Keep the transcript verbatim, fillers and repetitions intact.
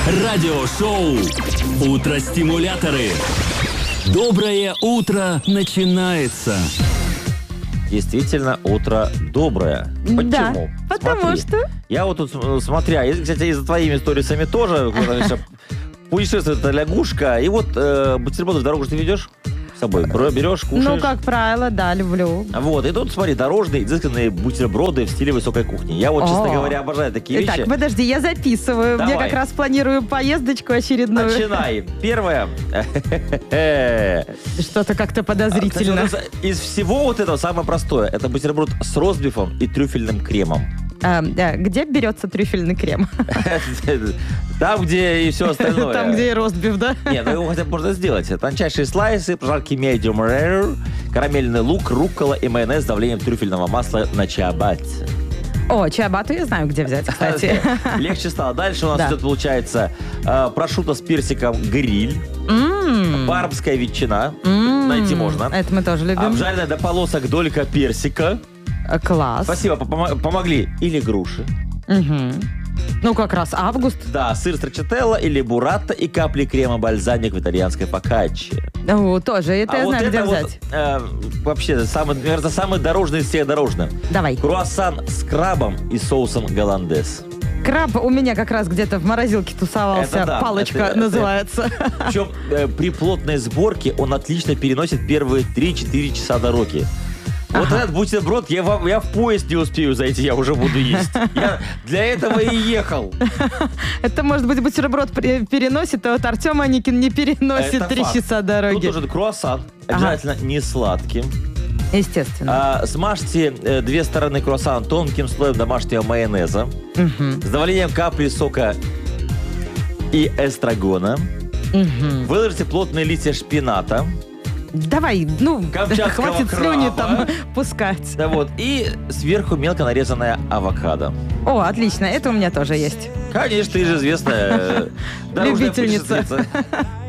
Радиошоу «Утро-стимуляторы». Доброе утро начинается. Действительно, утро доброе. Почему? Да, потому Смотри. что... Я вот тут, э, смотря, и, кстати, и за твоими сторисами тоже, конечно, путешествует эта лягушка, и вот э, бутерброды в дорогу ты ведешь с собой, бро- берешь, кушаешь. Ну, как правило, да, люблю. Вот, и тут, смотри, дорожные, изысканные бутерброды в стиле высокой кухни. Я вот, честно О. говоря, обожаю такие вещи. Итак, подожди, я записываю. Мне Давай. как раз планирую поездочку очередную. Начинай. Первое. Что-то как-то Кстати, подозрительно. вот из всего вот этого самое простое. Это бутерброд с ростбифом и трюфельным кремом. А, да, где берется трюфельный крем? Там, где и все остальное. Там, где и ростбиф, да? Нет, ну его хотя бы можно сделать. Тончайшие слайсы, прожарки medium rare, карамельный лук, руккола и майонез с давлением трюфельного масла на чиабатте. О, чиабатту я знаю, где взять, кстати. Легче стало. Дальше у нас Да. идет, получается, э, прошутто с персиком гриль, М, пармская ветчина, м, найти можно, Это мы тоже любим. обжаренная до полосок долька персика. А, Класс. Спасибо, помо- помогли. Или груши. Мгм. Ну, как раз август. Да, сыр строчителло или буррата и капли крема бальзамик в итальянской фокаччи. Ну, тоже, это А я вот знаю, где это вот, взять. э, вообще, самый, мне кажется, самый дорожный из всех дорожных. Давай. Круассан с крабом и соусом голландез. Краб у меня как раз где-то в морозилке тусовался. Это да, Палочка это- это- называется. Причем э, при плотной сборке он отлично переносит первые три-четыре часа дороги. Вот Ага. этот бутерброд, я, в- я в поезд не успею зайти, я уже буду есть. Я для этого и ехал. Это, может быть, бутерброд пре- переносит, а вот Артем Аникин не переносит Это три факт. часа Тут дороги. нужен круассан, Ага. обязательно не сладким. Естественно. А, смажьте э, две стороны круассана тонким слоем домашнего майонеза Мгм. с добавлением капли сока и эстрагона. Мгм. Выложите плотные листья шпината. Давай, ну, Камчатского хватит слюни краба. там пускать. Да вот, и сверху мелко нарезанная авокадо. О, отлично, это у меня тоже есть. Конечно, ты же известная э, дорожная Любительница. путешественница.